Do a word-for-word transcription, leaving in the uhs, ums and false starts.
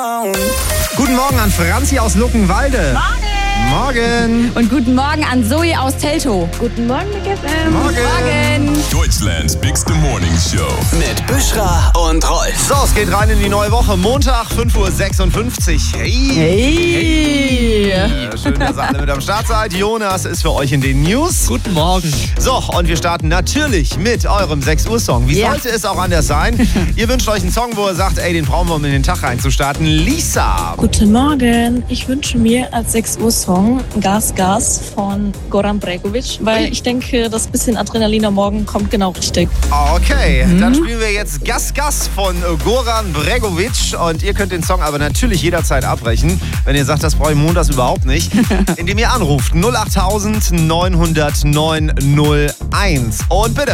Guten Morgen an Franzi aus Luckenwalde. Morgen. Morgen. Und guten Morgen an Zoe aus Teltow. Guten Morgen, Big F M. Morgen. Morgen. Deutschlands bigste Morning Show. Mit Büschra und Rolf. So, es geht rein in die neue Woche. Montag, fünf Uhr sechsundfünfzig. Hey. Hey. Ja, schön, dass ihr alle mit am Start seid. Jonas ist für euch in den News. Guten Morgen. So, und wir starten natürlich mit eurem sechs Uhr Song. Wie Ja. sollte es auch anders sein? Ihr wünscht euch einen Song, wo ihr sagt, ey, den brauchen wir, um in den Tag reinzustarten. Lisa. Guten Morgen. Ich wünsche mir als sechs Uhr Song Gas Gas von Goran Bregovic, weil ich denke, das bisschen Adrenalin am Morgen kommt genau richtig. Okay, dann spielen wir jetzt Gas Gas von Goran Bregovic und ihr könnt den Song aber natürlich jederzeit abbrechen, wenn ihr sagt, das brauche ich montags überhaupt nicht, indem ihr anruft null acht neun null null neun null eins und bitte